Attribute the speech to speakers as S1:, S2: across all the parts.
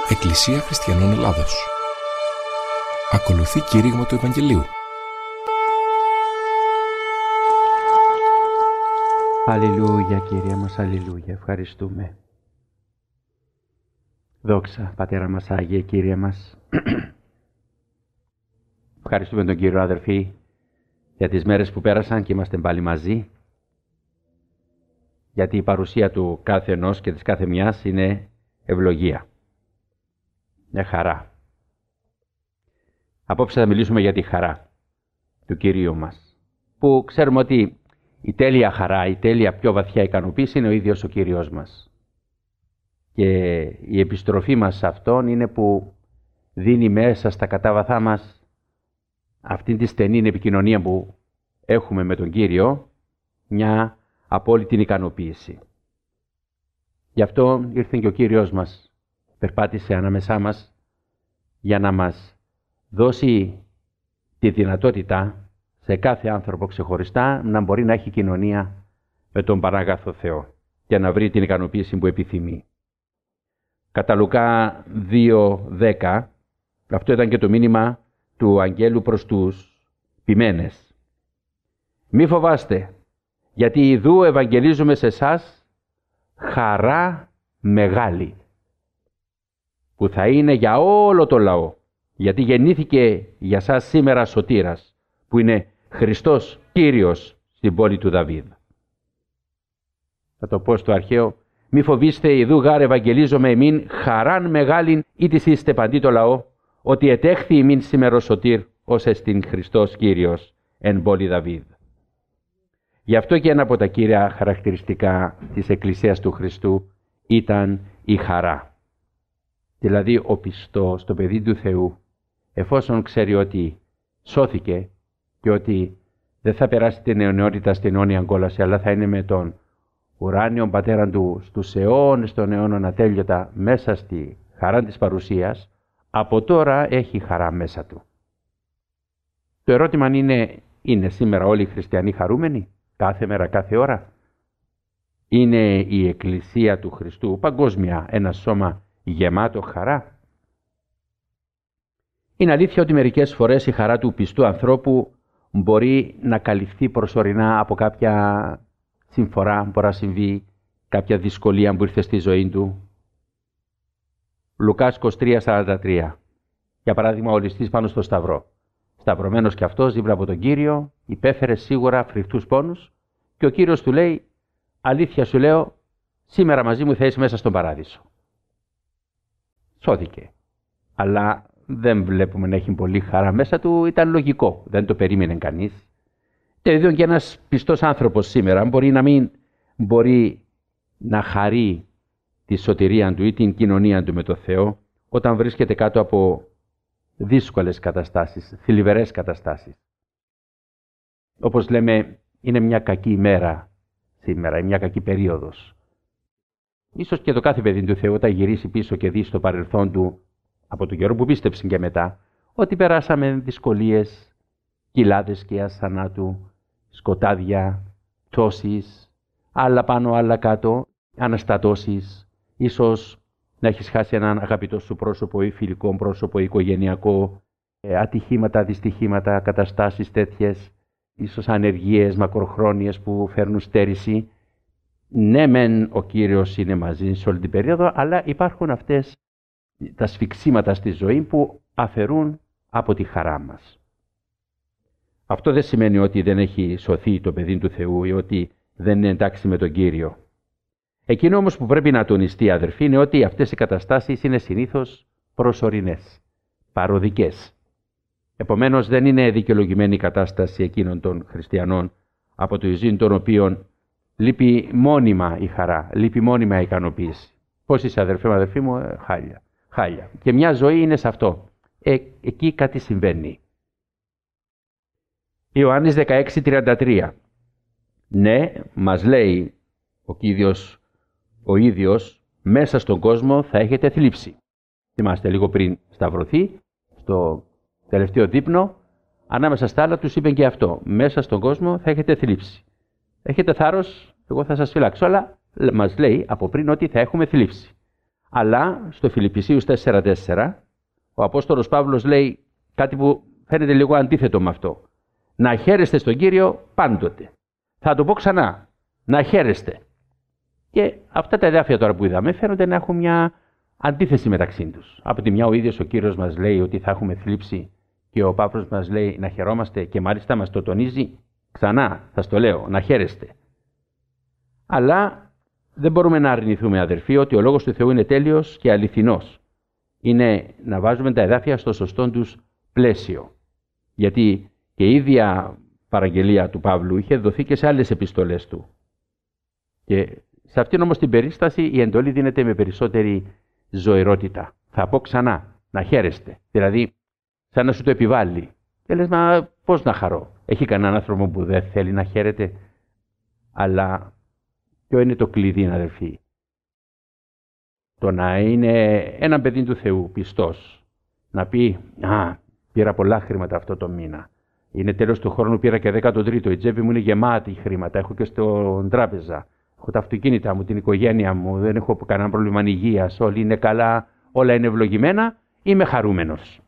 S1: Εκκλησία Χριστιανών Ελλάδος. Ακολουθεί κήρυγμα του Ευαγγελίου.
S2: Αλληλούια, Κύριε μας, αλληλούια, ευχαριστούμε. Δόξα, Πατέρα μας Άγιε, Κύριε μας. Ευχαριστούμε τον Κύριο, αδερφοί, για τις μέρες που πέρασαν και είμαστε πάλι μαζί. Γιατί η παρουσία του κάθε ενός και της κάθε μιας είναι ευλογία. Είναι χαρά. Απόψε θα μιλήσουμε για τη χαρά του Κυρίου μας. Που ξέρουμε ότι η τέλεια χαρά, η τέλεια πιο βαθιά ικανοποίηση είναι ο ίδιος ο Κύριος μας. Και η επιστροφή μας σε Αυτόν είναι που δίνει μέσα στα κατάβαθά μας αυτή τη στενή επικοινωνία που έχουμε με τον Κύριο, μια απόλυτη ικανοποίηση. Γι' αυτό ήρθε και ο Κύριος μας, περπάτησε ανάμεσά μας για να μας δώσει τη δυνατότητα σε κάθε άνθρωπο ξεχωριστά να μπορεί να έχει κοινωνία με τον Πανάγαθο Θεό και να βρει την ικανοποίηση που επιθυμεί. Κατά Λουκά 2:10, αυτό ήταν και το μήνυμα του αγγέλου προς τους ποιμένες. Μη φοβάστε, γιατί ιδού ευαγγελίζουμε σε εσάς χαρά μεγάλη, που θα είναι για όλο το λαό, γιατί γεννήθηκε για σας σήμερα σωτήρας, που είναι Χριστός Κύριος στην πόλη του Δαβίδ. Θα το πω στο αρχαίο, μη φοβήστε, ιδού γάρ ευαγγελίζομαι εμήν χαράν μεγάλην ή της είστε παντί το λαό, ότι ετέχθη εμήν σήμερος σωτήρ, ως εστιν Χριστός Κύριος εν πόλη Δαβίδ. Γι' αυτό και ένα από τα κύρια χαρακτηριστικά της Εκκλησίας του Χριστού ήταν η χαρά. Δηλαδή ο πιστός, το παιδί του Θεού, εφόσον ξέρει ότι σώθηκε και ότι δεν θα περάσει την αιωνιότητα στην αιώνια κόλαση, αλλά θα είναι με τον ουράνιον πατέρα του στους αιώνες των αιώνων ατέλειωτα μέσα στη χαρά της παρουσίας, από τώρα έχει χαρά μέσα του. Το ερώτημα είναι σήμερα όλοι οι χριστιανοί χαρούμενοι, κάθε μέρα, κάθε ώρα? Είναι η Εκκλησία του Χριστού παγκόσμια ένα σώμα γεμάτο χαρά? Είναι αλήθεια ότι μερικές φορές η χαρά του πιστού ανθρώπου μπορεί να καλυφθεί προσωρινά από κάποια συμφορά, μπορεί να συμβεί κάποια δυσκολία που ήρθε στη ζωή του. Λουκάς 23:43. Για παράδειγμα, ο ληστής πάνω στο σταυρό. Σταυρωμένος κι αυτός δίπλα από τον Κύριο, υπέφερε σίγουρα φρικτούς πόνους και ο Κύριος του λέει, αλήθεια σου λέω, σήμερα μαζί μου θα είσαι μέσα στον παράδεισο. Σώθηκε. Αλλά δεν βλέπουμε να έχει πολύ χαρά μέσα του, ήταν λογικό, δεν το περίμενε κανείς. Το ίδιο και ένας πιστός άνθρωπος σήμερα μπορεί να μην μπορεί να χαρεί τη σωτηρία του ή την κοινωνία του με το Θεό όταν βρίσκεται κάτω από δύσκολες καταστάσεις, θλιβερές καταστάσεις. Όπως λέμε, είναι μια κακή ημέρα σήμερα, μια κακή περίοδος. Ίσως και το κάθε παιδί του Θεού θα γυρίσει πίσω και δει στο παρελθόν του, από τον καιρό που πίστεψε και μετά, ότι περάσαμε δυσκολίες, κοιλάδες και ασθανάτου, σκοτάδια, πτώσεις, άλλα πάνω, άλλα κάτω, αναστατώσεις, ίσως να έχεις χάσει έναν αγαπητό σου πρόσωπο ή φιλικό πρόσωπο, οικογενειακό, ατυχήματα, δυστυχήματα, καταστάσεις τέτοιες, ίσως ανεργίες μακροχρόνιες που φέρνουν στέρηση. Ναι, μεν ο Κύριος είναι μαζί σε όλη την περίοδο, αλλά υπάρχουν αυτές τα σφιξίματα στη ζωή που αφαιρούν από τη χαρά μας. Αυτό δεν σημαίνει ότι δεν έχει σωθεί το παιδί του Θεού ή ότι δεν είναι εντάξει με τον Κύριο. Εκείνο όμως που πρέπει να τονιστεί, αδερφοί, είναι ότι αυτές οι καταστάσεις είναι συνήθως προσωρινές, παροδικές. Επομένως δεν είναι δικαιολογημένη η κατάσταση εκείνων των χριστιανών από το ειζήν των οποίων λείπει μόνιμα η χαρά, λείπει μόνιμα η ικανοποίηση. Πώς είσαι αδερφοί μου, χάλια. Και μια ζωή είναι σε αυτό. Εκεί κάτι συμβαίνει. Ιωάννης 16:33. Ναι, μας λέει ο ίδιος, μέσα στον κόσμο θα έχετε θλίψη. Θυμάστε λίγο πριν σταυρωθεί, στο τελευταίο δείπνο, ανάμεσα στα άλλα τους είπε και αυτό. Μέσα στον κόσμο θα έχετε θλίψη. Έχετε θάρρος, εγώ θα σας φυλάξω, αλλά μας λέει από πριν ότι θα έχουμε θλίψη. Αλλά στο Φιλιππισίους 4:4 ο Απόστολος Παύλος λέει κάτι που φαίνεται λίγο αντίθετο με αυτό. Να χαίρεστε στον Κύριο πάντοτε. Θα το πω ξανά. Να χαίρεστε. Και αυτά τα εδάφια τώρα που είδαμε φαίνονται να έχουν μια αντίθεση μεταξύ τους. Από τη μια ο ίδιος ο Κύριος μας λέει ότι θα έχουμε θλίψη και ο Παύλος μας λέει να χαιρόμαστε και μάλιστα μας το τονίζει ξανά, θα στο λέω, να χαίρεστε. Αλλά δεν μπορούμε να αρνηθούμε, αδερφοί, ότι ο Λόγος του Θεού είναι τέλειος και αληθινός. Είναι να βάζουμε τα εδάφια στο σωστό τους πλαίσιο. Γιατί και η ίδια παραγγελία του Παύλου είχε δοθεί και σε άλλες επιστολές του. Και σε αυτήν όμως την περίσταση η εντολή δίνεται με περισσότερη ζωηρότητα. Θα πω ξανά, να χαίρεστε. Δηλαδή, σαν να σου το επιβάλλει. Και λες, μα πώς να χαρώ. Έχει κανέναν άνθρωπο που δεν θέλει να χαίρεται. Αλλά ποιο είναι το κλειδί, αδερφοί? Το να είναι ένα παιδί του Θεού, πιστός. Να πει, πήρα πολλά χρήματα αυτό το μήνα. Είναι τέλος του χρόνου, πήρα και 13ο. Η τσέπη μου είναι γεμάτη χρήματα. Έχω και στον τράπεζα. Έχω τα αυτοκίνητα μου, την οικογένεια μου. Δεν έχω κανένα πρόβλημα υγείας. Όλοι είναι καλά. Όλα είναι ευλογημένα. Είμαι χαρούμενος.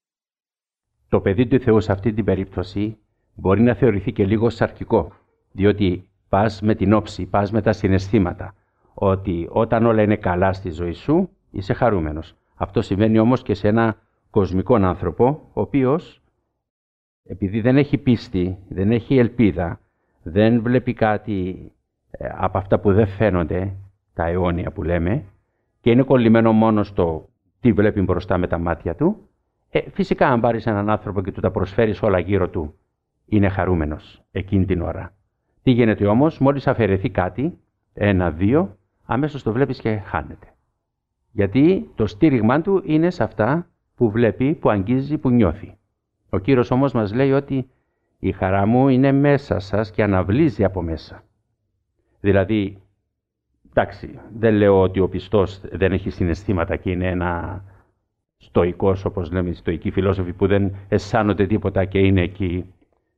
S2: Το παιδί του Θεού σε αυτή την περίπτωση μπορεί να θεωρηθεί και λίγο σαρκικό. Διότι πας με την όψη, πας με τα συναισθήματα. Ότι όταν όλα είναι καλά στη ζωή σου, είσαι χαρούμενος. Αυτό συμβαίνει όμως και σε ένα κοσμικό άνθρωπο, ο οποίος, επειδή δεν έχει πίστη, δεν έχει ελπίδα, δεν βλέπει κάτι από αυτά που δεν φαίνονται, τα αιώνια που λέμε, και είναι κολλημένο μόνο στο τι βλέπει μπροστά με τα μάτια του, φυσικά αν πάρεις έναν άνθρωπο και του τα προσφέρεις όλα γύρω του, είναι χαρούμενος εκείνη την ώρα. Τι γίνεται όμως, μόλις αφαιρεθεί κάτι, 1-2, αμέσως το βλέπεις και χάνεται. Γιατί το στήριγμά του είναι σε αυτά που βλέπει, που αγγίζει, που νιώθει. Ο Κύριος όμως μας λέει ότι η χαρά μου είναι μέσα σας και αναβλύζει από μέσα. Δηλαδή, εντάξει, δεν λέω ότι ο πιστός δεν έχει συναισθήματα και είναι ένα στοικός, όπως λέμε οι στοικοί φιλόσοφοι, που δεν αισθάνονται τίποτα και είναι εκεί.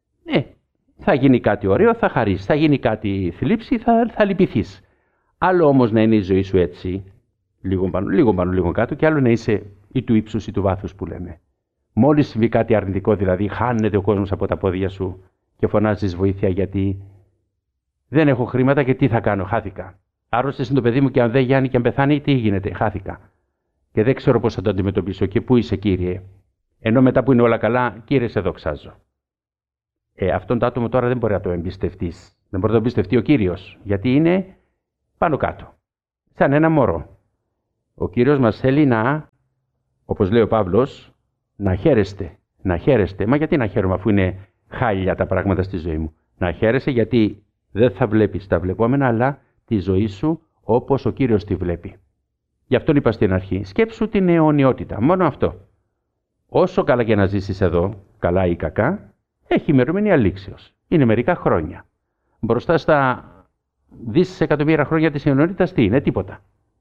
S2: Θα γίνει κάτι ωραίο, θα χαρείς, θα γίνει κάτι θλίψη, θα λυπηθείς. Άλλο όμως να είναι η ζωή σου έτσι, λίγο πάνω, λίγο κάτω, και άλλο να είσαι ή του ύψους ή του βάθους που λέμε. Μόλις συμβεί κάτι αρνητικό, δηλαδή χάνεται ο κόσμος από τα πόδια σου και φωνάζεις βοήθεια γιατί δεν έχω χρήματα και τι θα κάνω, χάθηκα. Άρρωστες είναι το παιδί μου και αν δεν γιάνει και αν πεθάνει, τι γίνεται, χάθηκα. Και δεν ξέρω πώς θα το αντιμετωπίσω και πού είσαι, Κύριε. Ενώ μετά που είναι όλα καλά, Κύριε, σε δοξάζω. Αυτόν το άτομο τώρα δεν μπορεί να το εμπιστευτείς. Δεν μπορεί να το εμπιστευτεί ο Κύριος, γιατί είναι πάνω κάτω. Σαν ένα μωρό. Ο Κύριος μας θέλει να, όπως λέει ο Παύλος, να χαίρεστε. Να χαίρεστε. Μα γιατί να χαίρομαι αφού είναι χάλια τα πράγματα στη ζωή μου? Να χαίρεσαι γιατί δεν θα βλέπεις τα βλεπόμενα, αλλά τη ζωή σου όπως ο Κύριος τη βλέπει. Γι' αυτό είπα στην αρχή, σκέψου την αιωνιότητα. Μόνο αυτό. Όσο καλά και να ζήσεις εδώ, καλά ή κακά, έχει ημερομηνία λήξεως. Είναι μερικά χρόνια. Μπροστά στα δισεκατομμύρια χρόνια της αιωνιότητας τι είναι? Τίποτα.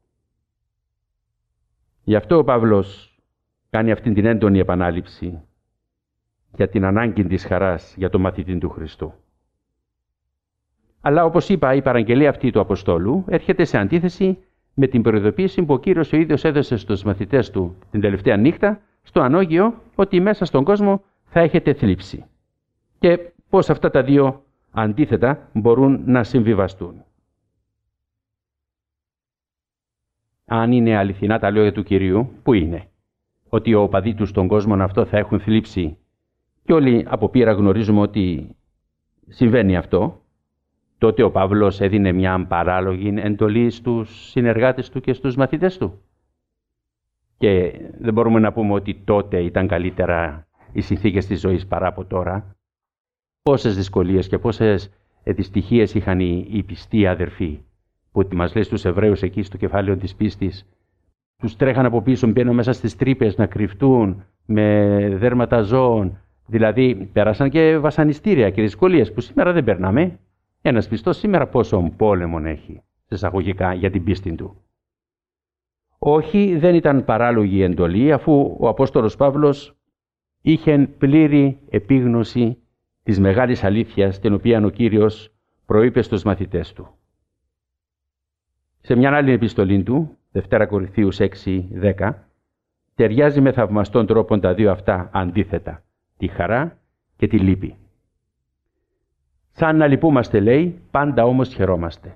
S2: Γι' αυτό ο Παύλος κάνει αυτή την έντονη επανάληψη για την ανάγκη της χαράς για τον μαθητή του Χριστού. Αλλά όπως είπα, η παραγγελία αυτή του Αποστόλου έρχεται σε αντίθεση με την προειδοποίηση που ο Κύριος ο ίδιος έδωσε στους μαθητές του την τελευταία νύχτα στο ανώγειο, ότι μέσα στον κόσμο θα έχετε θλίψη. Και πώς αυτά τα δύο αντίθετα μπορούν να συμβιβαστούν. Αν είναι αληθινά τα λόγια του Κυρίου, που είναι? Ότι οι οπαδοί του στον κόσμο αυτό θα έχουν θλίψη, και όλοι από πείρα γνωρίζουμε ότι συμβαίνει αυτό, τότε ο Παύλος έδινε μια παράλογη εντολή στους συνεργάτες του και στους μαθητές του. Και δεν μπορούμε να πούμε ότι τότε ήταν καλύτερα οι συνθήκες της ζωής παρά από τώρα. Πόσες δυσκολίες και πόσες δυστυχίες είχαν οι πιστοί αδερφοί, που μας λέει στους Εβραίους εκεί στο κεφάλαιο της πίστης, τους τρέχαν από πίσω, μπαίνουν μέσα στις τρύπες να κρυφτούν με δέρματα ζώων. Δηλαδή πέρασαν και βασανιστήρια και δυσκολίες που σήμερα δεν περνάμε. Ένας πιστός σήμερα πόσο πόλεμον έχει, σε εισαγωγικά, για την πίστη του. Όχι, δεν ήταν παράλογη η εντολή, αφού ο Απόστολος Παύλος είχε πλήρη επίγνωση της μεγάλης αλήθειας την οποία ο Κύριος προείπε στους μαθητές του. Σε μια άλλη επιστολή του, Δευτέρα Κορινθίους 6-10, ταιριάζει με θαυμαστόν τρόπο τα δύο αυτά αντίθετα, τη χαρά και τη λύπη. Σαν να λυπούμαστε, λέει, πάντα όμως χαιρόμαστε.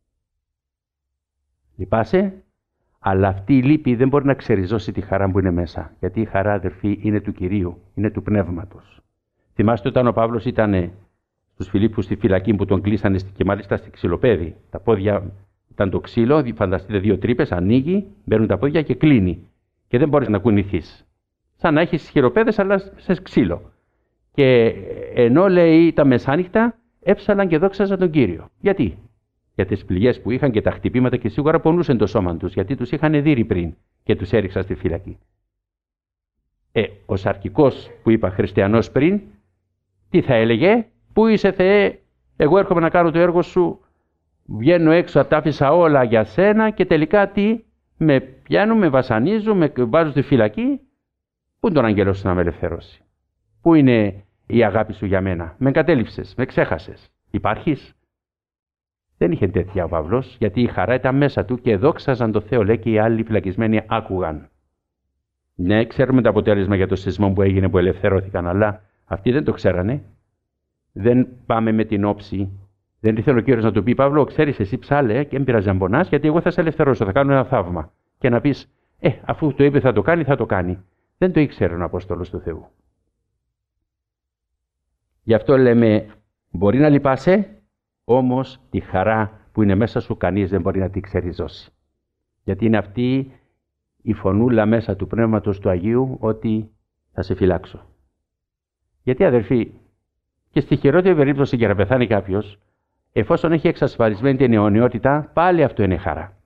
S2: Λυπάσαι, αλλά αυτή η λύπη δεν μπορεί να ξεριζώσει τη χαρά που είναι μέσα. Γιατί η χαρά, αδερφοί, είναι του Κυρίου, είναι του Πνεύματος. Θυμάστε όταν ο Παύλος ήταν στους Φιλίππους στη φυλακή που τον κλείσανε και μάλιστα στη ξυλοπέδη. Τα πόδια ήταν το ξύλο, φανταστείτε 2 τρύπες, ανοίγει, μπαίνουν τα πόδια και κλείνει. Και δεν μπορείς να κουνηθείς. Σαν να έχεις χειροπέδες, αλλά σε ξύλο. Και ενώ λέει τα μεσάνυχτα, έψαλαν και δόξαζαν τον Κύριο. Γιατί? Για τις πληγές που είχαν και τα χτυπήματα και σίγουρα πονούσαν το σώμα τους, γιατί τους είχαν δείρει πριν και τους έριξαν στη φυλακή. Ο σαρκικός που είπα χριστιανός πριν, τι θα έλεγε? Πού είσαι Θεέ, εγώ έρχομαι να κάνω το έργο σου, βγαίνω έξω, τα άφησα όλα για σένα και τελικά τι? Με πιάνουν, με βασανίζουν, με βάζουν στη φυλακή. Πού είναι τον αγγέλο σου να με ελευθερώσει? Πού είναι η αγάπη σου για μένα? Με εγκατέλειψες, με ξέχασες. Υπάρχεις? Δεν είχε τέτοια ο Παύλος, γιατί η χαρά ήταν μέσα του και δόξαζαν το Θεό, λέει, και οι άλλοι φυλακισμένοι άκουγαν. Ναι, ξέρουμε το αποτέλεσμα για το σεισμό που έγινε, που ελευθερώθηκαν, αλλά αυτοί δεν το ξέρανε. Δεν πάμε με την όψη. Δεν ήθελε ο Κύριος να του πει, Παύλο, ξέρεις, εσύ ψάλε και μην πειράζει να πονάς, γιατί εγώ θα σε ελευθερώσω, θα κάνω ένα θαύμα. Και να πεις, αφού το είπε θα το κάνει, θα το κάνει. Δεν το ήξερε ο Απόστολος του Θεού. Γι' αυτό λέμε, μπορεί να λυπάσαι, όμως τη χαρά που είναι μέσα σου κανείς δεν μπορεί να τη ξεριζώσει. Γιατί είναι αυτή η φωνούλα μέσα του Πνεύματος του Αγίου ότι θα σε φυλάξω. Γιατί, αδερφοί, και στη χειρότερη περίπτωση για να πεθάνει κάποιος, εφόσον έχει εξασφαλισμένη την αιωνιότητα, πάλι αυτό είναι χαρά.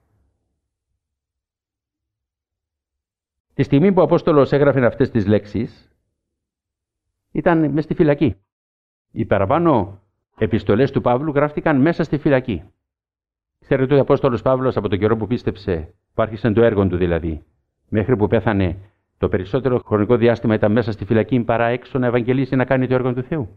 S2: Τη στιγμή που ο Απόστολος έγραφε αυτές τις λέξεις, ήταν μέσα στη φυλακή. Οι παραπάνω επιστολές του Παύλου γράφτηκαν μέσα στη φυλακή. Ξέρετε ότι ο Απόστολος Παύλος από τον καιρό που πίστεψε, που άρχισε το έργο του δηλαδή, μέχρι που πέθανε, το περισσότερο χρονικό διάστημα ήταν μέσα στη φυλακή παρά έξω να ευαγγελίσει, να κάνει το έργο του Θεού.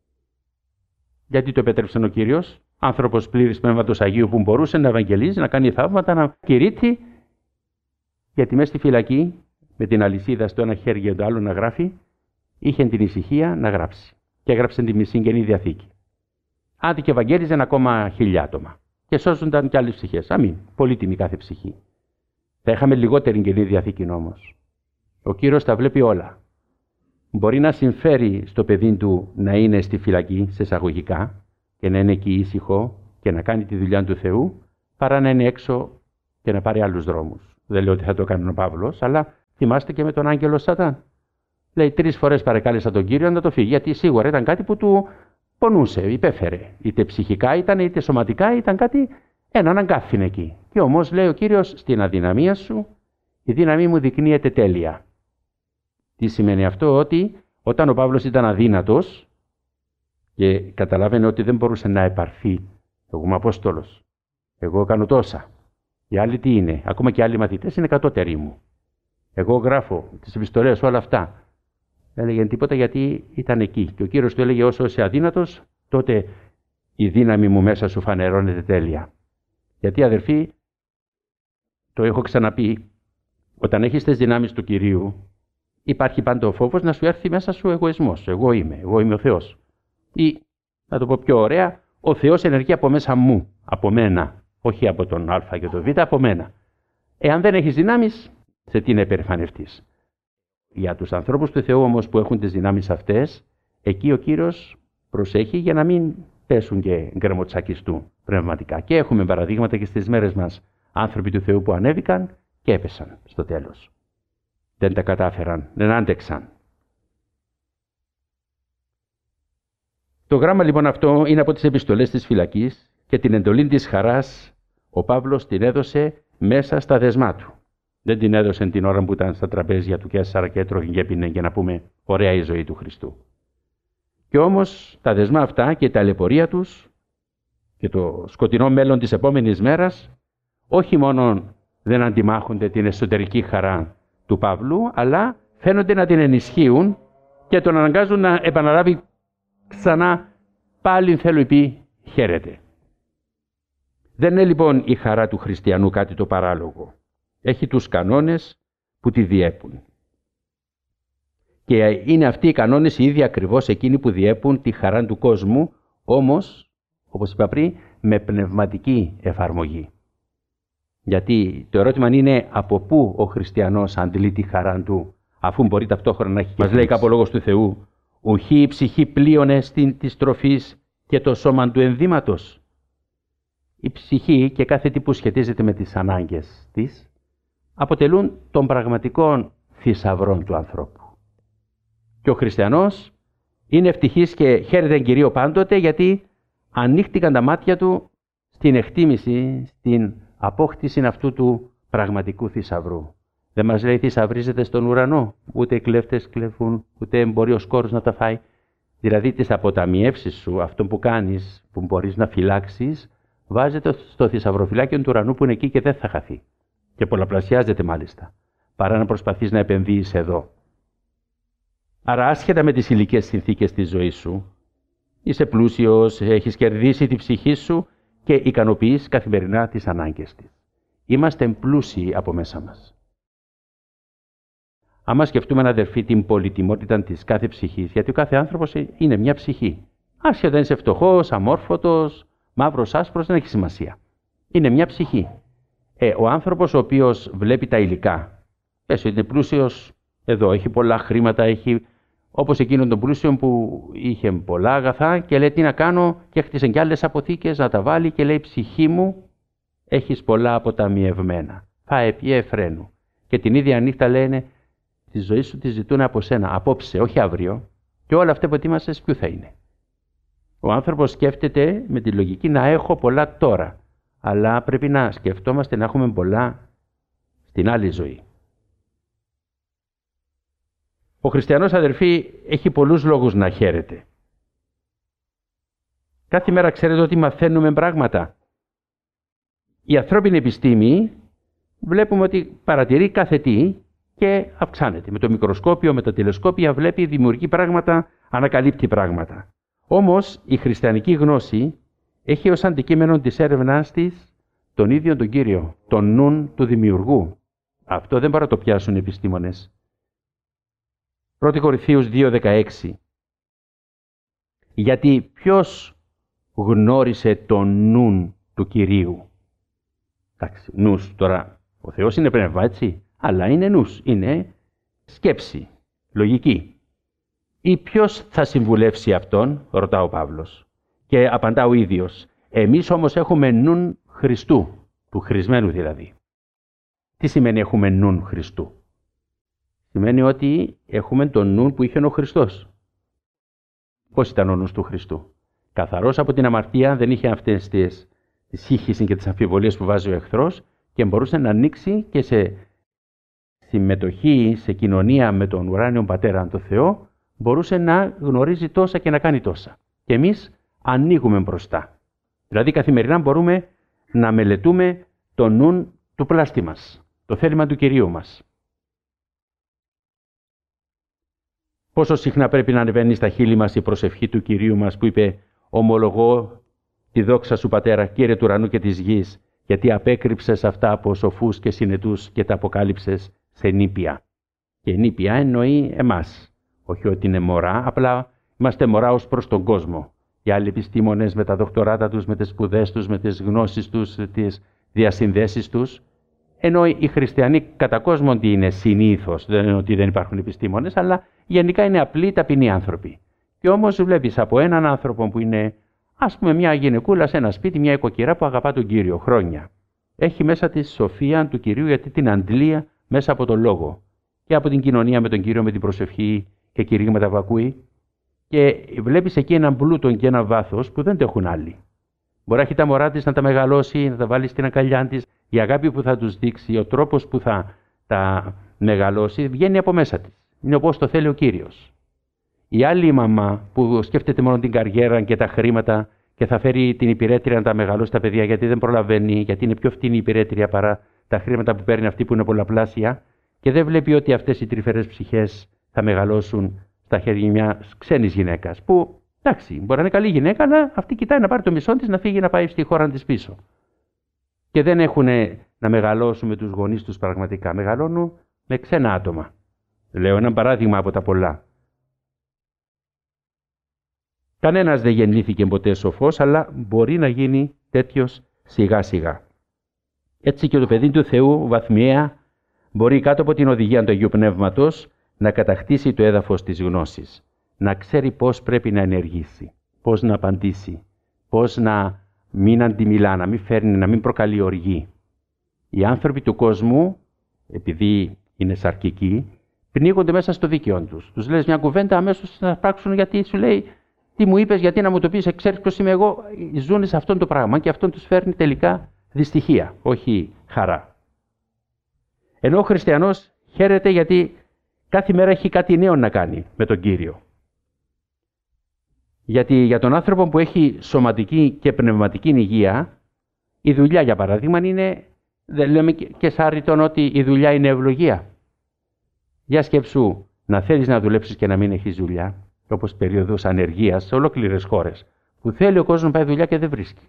S2: Γιατί το επέτρεψε ο Κύριος, άνθρωπος πλήρης Πνεύματος Αγίου που μπορούσε να ευαγγελίζει, να κάνει θαύματα, να κηρύττει, γιατί μέσα στη φυλακή, με την αλυσίδα στο ένα χέρι και το άλλο να γράφει, είχε την ησυχία να γράψει. Και έγραψε τη μισή Καινή Διαθήκη. Άντε και ευαγγέλιζαν ακόμα 1000 άτομα. Και σώζονταν και άλλες ψυχές. Αμήν. Πολύτιμη κάθε ψυχή. Θα είχαμε λιγότερη Καινή Διαθήκη όμως. Ο Κύριος τα βλέπει όλα. Μπορεί να συμφέρει στο παιδί του να είναι στη φυλακή, σε εισαγωγικά, και να είναι εκεί ήσυχο και να κάνει τη δουλειά του Θεού, παρά να είναι έξω και να πάρει άλλους δρόμους. Δεν λέω ότι θα το έκανε ο Παύλος, αλλά θυμάστε και με τον άγγελο Σατάν. Λέει 3 φορές παρεκάλεσα τον Κύριο να το φύγει, γιατί σίγουρα ήταν κάτι που του πονούσε, υπέφερε. Είτε ψυχικά ήταν, είτε σωματικά ήταν κάτι, έναν αγκάθινε εκεί. Και όμως λέει ο Κύριος, στην αδυναμία σου, η δύναμή μου δεικνύεται τέλεια. Τι σημαίνει αυτό? Ότι όταν ο Παύλος ήταν αδύνατος και καταλάβαινε ότι δεν μπορούσε να επαρθεί, εγώ είμαι Απόστολος, εγώ κάνω τόσα. Οι άλλοι τι είναι? Ακόμα και άλλοι μαθητές είναι κατώτεροι μου. Εγώ γράφω τις επιστολές, όλα αυτά. Δεν έλεγε τίποτα γιατί ήταν εκεί. Και ο Κύριος του έλεγε, όσο είσαι αδύνατος, τότε η δύναμη μου μέσα σου φανερώνεται τέλεια. Γιατί, αδερφοί, το έχω ξαναπεί, όταν έχεις τις δυνάμεις του Κυρίου, υπάρχει πάντα ο φόβος να σου έρθει μέσα σου εγωισμός. Εγώ είμαι ο Θεός. Ή, να το πω πιο ωραία, ο Θεός ενεργεί από μέσα μου, από μένα. Όχι από τον Α και τον Β, από μένα. Εάν δεν έχεις δυνάμεις, σε τι να υπερηφανευτείς? Για τους ανθρώπους του Θεού όμως που έχουν τις δυνάμεις αυτές, εκεί ο Κύριος προσέχει για να μην πέσουν και γκρεμοτσακιστούν πνευματικά. Και έχουμε παραδείγματα και στις μέρες μας άνθρωποι του Θεού που ανέβηκαν και έπεσαν στο τέλος. Δεν τα κατάφεραν, δεν άντεξαν. Το γράμμα λοιπόν αυτό είναι από τις επιστολές της φυλακής και την εντολή της χαράς ο Παύλος την έδωσε μέσα στα δεσμά του. Δεν την έδωσε την ώρα που ήταν στα τραπέζια του Καίσαρα και έτρωγε και έπινε για να πούμε ωραία η ζωή του Χριστού. Και όμως τα δεσμά αυτά και η ταλαιπωρία τους και το σκοτεινό μέλλον της επόμενης μέρας όχι μόνο δεν αντιμάχονται την εσωτερική χαρά του Παύλου, αλλά φαίνονται να την ενισχύουν και τον αναγκάζουν να επαναλάβει ξανά πάλι θέλω πει χαίρετε. Δεν είναι λοιπόν η χαρά του χριστιανού κάτι το παράλογο. Έχει τους κανόνες που τη διέπουν. Και είναι αυτοί οι κανόνες οι ίδιοι ακριβώς εκείνοι που διέπουν τη χαρά του κόσμου, όμως, όπως είπα πριν, με πνευματική εφαρμογή. Γιατί το ερώτημα είναι από πού ο χριστιανός αντλεί τη χαρά του, αφού μπορεί ταυτόχρονα να έχει. Μας λέει κάπου ο Λόγος του Θεού, ουχή η ψυχή πλείωνε στην της τροφής και το σώμα του ενδύματος. Η ψυχή και κάθε τι που σχετίζεται με τις ανάγκες της αποτελούν τον πραγματικό θησαυρό του ανθρώπου. Και ο χριστιανός είναι ευτυχής και χαίρεται εν Κυρίω πάντοτε, γιατί ανοίχτηκαν τα μάτια του στην εκτίμηση, στην απόκτηση αυτού του πραγματικού θησαυρού. Δεν μας λέει θησαυρίζεται στον ουρανό, ούτε οι κλέφτες κλέφουν, ούτε μπορεί ο σκόρος να τα φάει. Δηλαδή τις αποταμιεύσεις σου, αυτό που κάνεις, που μπορείς να φυλάξεις, βάζεται στο θησαυροφυλάκιο του ουρανού που είναι εκεί και δεν θα χαθεί. Και πολλαπλασιάζεται μάλιστα, παρά να προσπαθείς να επενδύεις εδώ. Άρα άσχετα με τις υλικές συνθήκες της ζωής σου, είσαι πλούσιος, έχεις κερδίσει τη ψυχή σου και ικανοποιείς καθημερινά τις ανάγκες της. Είμαστε πλούσιοι από μέσα μας. Άμα σκεφτούμε, αδερφοί, την πολυτιμότητα της κάθε ψυχής, γιατί ο κάθε άνθρωπος είναι μια ψυχή. Άσχετα αν είσαι φτωχός, αμόρφωτος, μαύρος, άσπρος, δεν έχει σημασία. Είναι μια ψυχή. Ο άνθρωπος ο οποίος βλέπει τα υλικά, πες ότι είναι πλούσιος, εδώ έχει πολλά χρήματα, έχει όπως εκείνον τον πλούσιο που είχε πολλά αγαθά και λέει τι να κάνω και χτίσε κι άλλες αποθήκες να τα βάλει και λέει ψυχή μου έχεις πολλά αποταμιευμένα. Φάε πιέ φρένου. Και την ίδια νύχτα λένε τη ζωή σου τη ζητούν από σένα, απόψε, όχι αύριο, και όλα αυτά που ετοίμασες ποιου θα είναι. Ο άνθρωπος σκέφτεται με τη λογική να έχω πολλά τώρα, αλλά πρέπει να σκεφτόμαστε να έχουμε πολλά στην άλλη ζωή. Ο χριστιανός, αδερφοί, έχει πολλούς λόγους να χαίρεται. Κάθε μέρα ξέρετε ότι μαθαίνουμε πράγματα. Η ανθρώπινη επιστήμη βλέπουμε ότι παρατηρεί κάθε τι και αυξάνεται. Με το μικροσκόπιο, με τα τηλεσκόπια βλέπει, δημιουργεί πράγματα, ανακαλύπτει πράγματα. Όμως η χριστιανική γνώση έχει ως αντικείμενο της έρευνάς της τον ίδιο τον Κύριο, τον νουν του δημιουργού. Αυτό δεν μπορεί να το πιάσουν οι επιστήμονες. 1 Κορινθίους 2:16. Γιατί ποιος γνώρισε τον νουν του Κυρίου. Εντάξει, νους τώρα, ο Θεός είναι πνεύμα, έτσι, αλλά είναι νους, είναι σκέψη, λογική. Ή ποιος θα συμβουλεύσει αυτόν, ρωτά ο Παύλος. Και απαντά ο ίδιος. Εμείς όμως έχουμε νουν Χριστού, του χρησμένου δηλαδή. Τι σημαίνει έχουμε νουν Χριστού? Σημαίνει ότι έχουμε τον νου που είχε ο Χριστός. Πώς ήταν ο νους του Χριστού? Καθαρός από την αμαρτία, δεν είχε αυτές τις σύγχυση και τις αμφιβολίες που βάζει ο εχθρός και μπορούσε να ανοίξει και σε συμμετοχή, σε κοινωνία με τον ουράνιο Πατέρα, τον Θεό, μπορούσε να γνωρίζει τόσα και να κάνει τόσα. Και εμείς ανοίγουμε μπροστά. Δηλαδή καθημερινά μπορούμε να μελετούμε το νου του πλάστη μας, το θέλημα του Κυρίου μας. Πόσο συχνά πρέπει να ανεβαίνει στα χείλη μας η προσευχή του Κυρίου μας που είπε «Ομολογώ τη δόξα σου Πατέρα, Κύριε του ουρανού και της γης, γιατί απέκρυψες αυτά από σοφούς και συνετούς και τα αποκάλυψες σε νήπια». Και νήπια εννοεί εμάς. Όχι ότι είναι μωρά, απλά είμαστε μωρά ως προς τον κόσμο. Οι άλλοι επιστήμονες με τα δοκτοράτα τους, με τις σπουδές τους, με τις γνώσεις τους, τις διασυνδέσεις τους. Ενώ οι χριστιανοί κατά κόσμον τι είναι συνήθως, δεν είναι ότι δεν υπάρχουν επιστήμονες, αλλά γενικά είναι απλοί ταπεινοί άνθρωποι. Και όμως βλέπεις από έναν άνθρωπο που είναι, ας πούμε, μια γυναικούλα σε ένα σπίτι, μια οικοκυρά που αγαπά τον Κύριο χρόνια. Έχει μέσα τη σοφία του Κυρίου, γιατί την αντλία μέσα από τον λόγο. Και από την κοινωνία με τον Κύριο, με την προσευχή και κηρύγματα που ακούει. Και βλέπεις εκεί έναν πλούτο και ένα βάθος που δεν το έχουν άλλοι. Μπορεί να έχει τα μωρά της να τα μεγαλώσει, να τα βάλει στην αγκαλιά της. Η αγάπη που θα τους δείξει, ο τρόπος που θα τα μεγαλώσει, βγαίνει από μέσα της. Είναι όπως το θέλει ο Κύριος. Η άλλη μαμά που σκέφτεται μόνο την καριέρα και τα χρήματα και θα φέρει την υπηρέτρια να τα μεγαλώσει τα παιδιά γιατί δεν προλαβαίνει, γιατί είναι πιο φτηνή η υπηρέτρια παρά τα χρήματα που παίρνει αυτή που είναι πολλαπλάσια και δεν βλέπει ότι αυτές οι τρυφερές ψυχές θα μεγαλώσουν στα χέρια μιας ξένης γυναίκας. Που εντάξει, μπορεί να είναι καλή γυναίκα, αλλά αυτή κοιτάει να πάρει το μισό της να φύγει να πάει στη χώρα της πίσω. και δεν έχουν να μεγαλώσουν με τους γονείς τους πραγματικά. Μεγαλώνουν με ξένα άτομα. Λέω ένα παράδειγμα από τα πολλά. Κανένας δεν γεννήθηκε ποτέ σοφός, αλλά μπορεί να γίνει τέτοιος σιγά σιγά. Έτσι και το παιδί του Θεού βαθμιαία μπορεί κάτω από την οδηγία του Αγίου Πνεύματος να κατακτήσει το έδαφος της γνώσης, να ξέρει πώς πρέπει να ενεργήσει, πώς να απαντήσει, πώς να μην αντιμιλά, να μην φέρνει, να μην προκαλεί οργή. Οι άνθρωποι του κόσμου, επειδή είναι σαρκικοί, πνίγονται μέσα στο δίκαιο τους. Τους λες μια κουβέντα, αμέσως να πράξουν γιατί σου λέει τι μου είπες, γιατί να μου το πεις, ξέρεις ποιος είμαι εγώ. Ζουν σε αυτόν το πράγμα και αυτό τους φέρνει τελικά δυστυχία, όχι χαρά. Ενώ ο χριστιανός χαίρεται γιατί κάθε μέρα έχει κάτι νέο να κάνει με τον Κύριο. Γιατί για τον άνθρωπο που έχει σωματική και πνευματική υγεία, η δουλειά για παράδειγμα είναι, δεν λέμε και σάρρητον ότι η δουλειά είναι ευλογία. Για σκέψου να θέλεις να δουλέψεις και να μην έχεις δουλειά, όπως περίοδος ανεργίας σε ολόκληρες χώρες, που θέλει ο κόσμος να πάει δουλειά και δεν βρίσκει.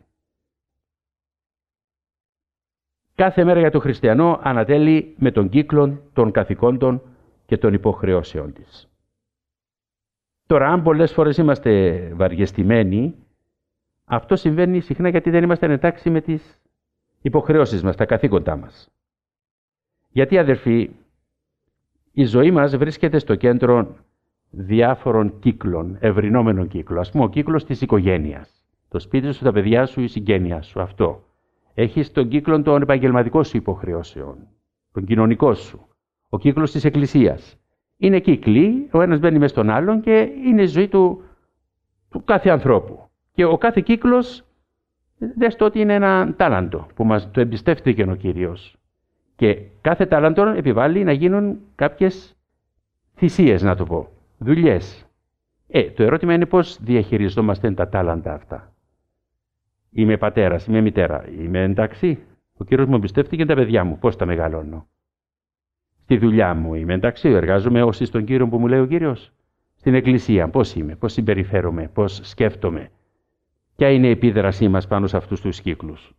S2: Κάθε μέρα για τον χριστιανό ανατέλει με τον κύκλο των καθηκόντων και των υποχρεώσεων της. Τώρα, αν πολλές φορές είμαστε βαριεστημένοι, αυτό συμβαίνει συχνά γιατί δεν είμαστε εντάξει με τις υποχρεώσεις μας, τα καθήκοντά μας. Γιατί, αδερφοί, η ζωή μας βρίσκεται στο κέντρο διάφορων κύκλων, ευρυνόμενων κύκλων. Ας πούμε, ο κύκλος της οικογένειας. Το σπίτι σου, τα παιδιά σου, η συγγένεια σου, αυτό. Έχεις τον κύκλο των επαγγελματικών σου υποχρεώσεων, τον κοινωνικό σου. Ο κύκλος της εκκλησίας. Είναι κύκλοι, ο ένας μπαίνει μες στον άλλον και είναι η ζωή του κάθε ανθρώπου. Και ο κάθε κύκλος, δες το ότι είναι ένα τάλαντο που μας το εμπιστεύτηκε ο Κύριος. Και κάθε τάλαντο επιβάλλει να γίνουν κάποιες θυσίες, να το πω, δουλειές. Το ερώτημα είναι πώς διαχειριζόμαστε τα τάλαντα αυτά. Είμαι πατέρας, είμαι μητέρα, είμαι εντάξει. Ο Κύριος μου εμπιστεύτηκε τα παιδιά μου, πώς τα μεγαλώνω. Στη δουλειά μου είμαι εντάξει, εργάζομαι ως στον Κύριο που μου λέει ο Κύριος. Στην εκκλησία πώς είμαι, πώς συμπεριφέρομαι, πώς σκέφτομαι. Ποια είναι η επίδρασή μας πάνω σε αυτούς τους κύκλους.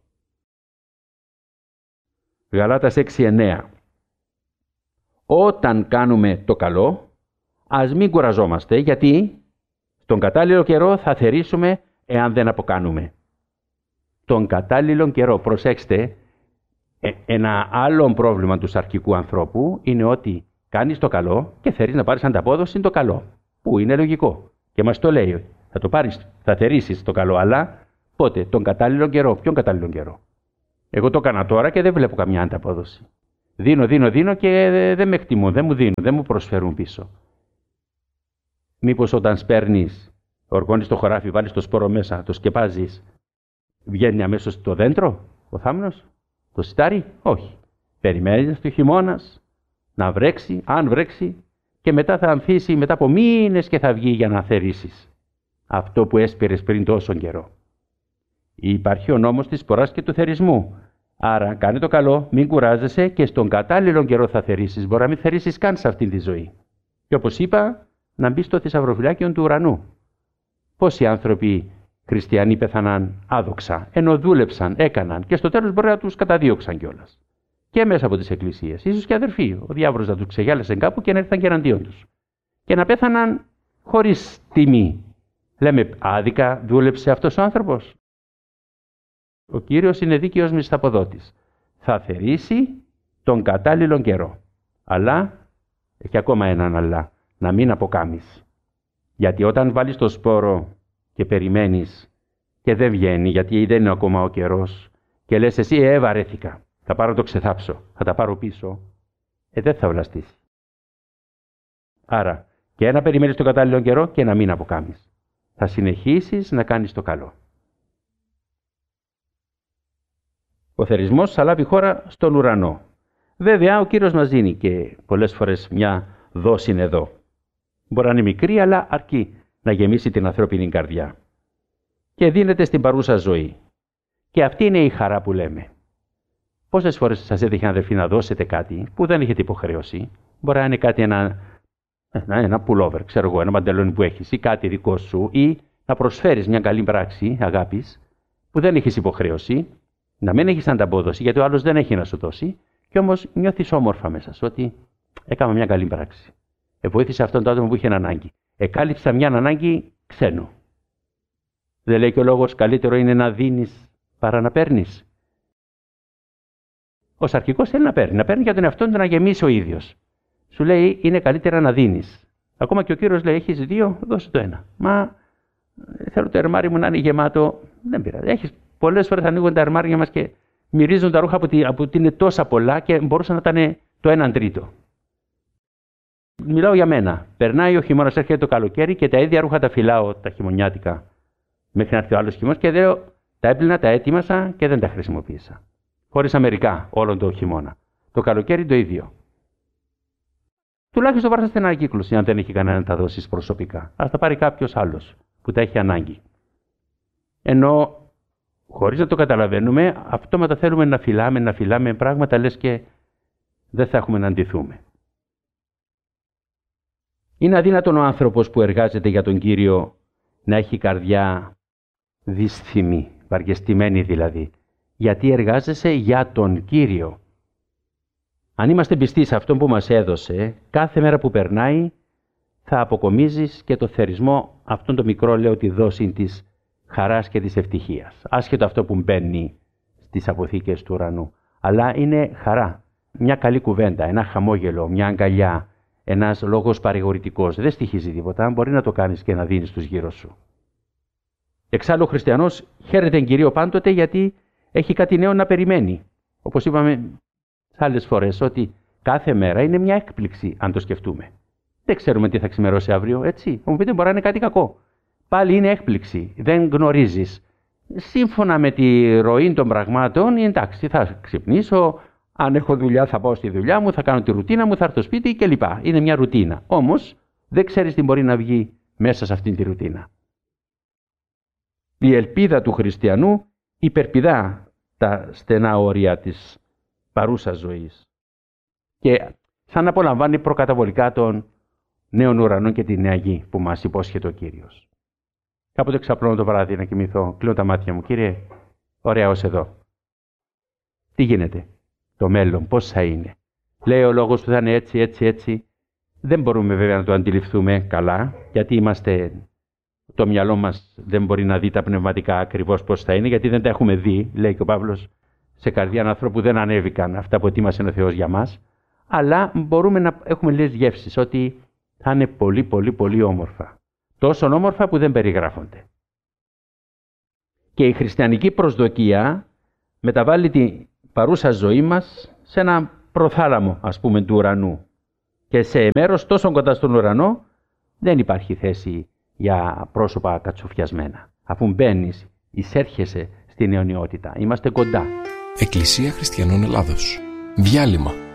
S2: Γαλάτας 6:9. Όταν κάνουμε το καλό, ας μην κουραζόμαστε, γιατί στον κατάλληλο καιρό θα θερήσουμε εάν δεν αποκάνουμε. Τον κατάλληλο καιρό, προσέξτε, ένα άλλο πρόβλημα του σαρκικού ανθρώπου είναι ότι κάνεις το καλό και θέλεις να πάρεις ανταπόδοση το καλό, που είναι λογικό. Και μας το λέει, θα το πάρεις, θα θερήσεις το καλό, αλλά πότε, τον κατάλληλο καιρό, ποιον κατάλληλο καιρό. Εγώ το έκανα τώρα και δεν βλέπω καμιά ανταπόδοση. Δίνω και δεν με εκτιμούν, δεν μου δίνουν, δεν μου προσφέρουν πίσω. Μήπως όταν σπέρνεις, οργώνεις το χωράφι, βάλεις το σπόρο μέσα, το σκεπάζεις, βγαίνει αμέσως το δέντρο, ο θάμνος, το σιτάρι, όχι. Περιμένεις το χειμώνας να βρέξει, αν βρέξει, και μετά θα ανθίσει μετά από μήνες και θα βγει για να θερήσεις αυτό που έσπηρες πριν τόσο καιρό. Υπάρχει ο νόμος της σποράς και του θερισμού. Άρα κάνε το καλό, μην κουράζεσαι και στον κατάλληλο καιρό θα θερήσεις. Μπορεί να μην θερήσεις καν σε αυτήν τη ζωή. Και όπως είπα, να μπει στο θησαυροφυλάκιο του ουρανού. Πόσοι άνθρωποι χριστιανοί πέθαναν άδοξα, ενώ δούλεψαν, έκαναν και στο τέλος μπορεί να τους καταδίωξαν κιόλας. Και μέσα από τις εκκλησίες, ίσως και αδερφοί, ο διάβολος να τους ξεγιάλεσε κάπου και να ήρθαν και εναντίον τους. Και να πέθαναν χωρίς τιμή. Λέμε, άδικα δούλεψε αυτός ο άνθρωπος. Ο Κύριος είναι δίκαιος μισθαποδότης. Θα θερήσει τον κατάλληλο καιρό. Αλλά, έχει ακόμα έναν αλλά, να μην αποκάμεις. Γιατί όταν βάλεις το σπόρο και περιμένεις και δεν βγαίνει, γιατί δεν είναι ακόμα ο καιρός, και λες εσύ, βαρέθηκα, θα πάρω το ξεθάψω, θα τα πάρω πίσω, δεν θα βλαστείς. Άρα, και να περιμένεις τον κατάλληλο καιρό και να μην αποκάμεις. Θα συνεχίσεις να κάνεις το καλό. Ο θερισμός θα λάβει χώρα στον ουρανό. Βέβαια, ο Κύριος μας δίνει και πολλές φορές μια δόση εδώ. Μπορεί να είναι μικρή, αλλά αρκεί να γεμίσει την ανθρώπινη καρδιά. Και δίνεται στην παρούσα ζωή. Και αυτή είναι η χαρά που λέμε. Πόσες φορές σας έτυχε, αδερφοί, να δώσετε κάτι που δεν έχετε υποχρέωση? Μπορεί να είναι κάτι, ένα pullover, ξέρω εγώ, ένα μαντελόνι που έχεις, ή κάτι δικό σου, ή να προσφέρεις μια καλή πράξη αγάπης που δεν έχεις υποχρέωση. Να μην έχεις ανταπόδοση, γιατί ο άλλος δεν έχει να σου δώσει, και όμως νιώθεις όμορφα μέσα σου ότι έκανα μια καλή πράξη. Βοήθησα αυτόν τον άτομο που είχε ανάγκη. Εκάλυψα μια ανάγκη ξένου. Δεν λέει και ο λόγος καλύτερο είναι να δίνεις παρά να παίρνεις? Ο σαρκικός θέλει να παίρνει. Να παίρνει για τον εαυτό του, να γεμίσει ο ίδιος. Σου λέει είναι καλύτερα να δίνεις. Ακόμα και ο Κύριος λέει: έχεις 2, δώσε το 1. Μα θέλω το αρμάρι μου να είναι γεμάτο. Δεν πειράζει. Πολλές φορές ανοίγουν τα αρμάρια μας και μυρίζουν τα ρούχα από ότι είναι τόσα πολλά και μπορούσαν να ήταν το 1/3. Μιλάω για μένα. Περνάει ο χειμώνας, έρχεται το καλοκαίρι και τα ίδια ρούχα τα φυλάω τα χειμωνιάτικα μέχρι να έρθει ο άλλος χειμώνας και λέω: τα έπλυνα, τα έτοιμασα και δεν τα χρησιμοποίησα. Χωρίς αμερικά όλον το χειμώνα. Το καλοκαίρι το ίδιο. Τουλάχιστον βάρσα στην ανακύκλωση, αν δεν έχει κανένα να τα δώσεις προσωπικά. Ας τα πάρει κάποιος άλλος που τα έχει ανάγκη. Ενώ χωρίς να το καταλαβαίνουμε, αυτόματα θέλουμε να φυλάμε πράγματα, λες και δεν θα έχουμε να αντιθούμε. Είναι αδύνατον ο άνθρωπος που εργάζεται για τον Κύριο να έχει καρδιά δυσθυμή, βαριεστημένη δηλαδή. Γιατί εργάζεσαι για τον Κύριο. Αν είμαστε πιστοί σε αυτόν που μας έδωσε, κάθε μέρα που περνάει θα αποκομίζεις και το θερισμό αυτόν το μικρό, λέω, τη δόση της χαράς και της ευτυχίας. Άσχετο αυτό που μπαίνει στις αποθήκες του ουρανού. Αλλά είναι χαρά. Μια καλή κουβέντα, ένα χαμόγελο, μια αγκαλιά, ένας λόγος παρηγορητικός. Δεν στοιχίζει τίποτα, μπορεί να το κάνεις και να δίνεις στους γύρω σου. Εξάλλου ο χριστιανός χαίρεται τον Κύριο πάντοτε γιατί έχει κάτι νέο να περιμένει. Όπως είπαμε άλλες φορές, ότι κάθε μέρα είναι μια έκπληξη αν το σκεφτούμε. Δεν ξέρουμε τι θα ξημερώσει αύριο, έτσι. Μου πείτε μπορεί να είναι κάτι κακό. Πάλι είναι έκπληξη, δεν γνωρίζεις. Σύμφωνα με τη ροή των πραγμάτων, εντάξει, θα ξυπνήσω, αν έχω δουλειά θα πάω στη δουλειά μου, θα κάνω τη ρουτίνα μου, θα έρθω στο σπίτι κλπ. Είναι μια ρουτίνα. Όμως δεν ξέρεις τι μπορεί να βγει μέσα σε αυτήν τη ρουτίνα. Η ελπίδα του χριστιανού υπερπηδά τα στενά όρια της παρούσας ζωής και σαν να απολαμβάνει προκαταβολικά των νέων ουρανών και τη νέα γη που μας υπόσχεται ο Κύριος. Κάποτε ξαπλώνω το βράδυ να κοιμηθώ, κλείνω τα μάτια μου. Κύριε, ωραία ως εδώ. Τι γίνεται? Το μέλλον πώς θα είναι? Λέει ο λόγος που θα είναι έτσι. Δεν μπορούμε βέβαια να το αντιληφθούμε καλά, γιατί το μυαλό μας δεν μπορεί να δει τα πνευματικά ακριβώς πώς θα είναι, γιατί δεν τα έχουμε δει, λέει και ο Παύλος, σε καρδιά ανθρώπου που δεν ανέβηκαν αυτά που ετοίμασε ο Θεός για μας, αλλά μπορούμε να έχουμε λίγες γεύσεις ότι θα είναι πολύ όμορφα. Τόσο όμορφα που δεν περιγράφονται. Και η χριστιανική προσδοκία μεταβάλλει την παρούσα ζωή μας σε ένα προθάλαμο, ας πούμε, του ουρανού. Και σε μέρος τόσο κοντά στον ουρανό δεν υπάρχει θέση για πρόσωπα κατσουφιασμένα. Αφού μπαίνεις, εισέρχεσαι στην αιωνιότητα. Είμαστε κοντά.
S1: Εκκλησία Χριστιανών Ελλάδος. Διάλειμμα.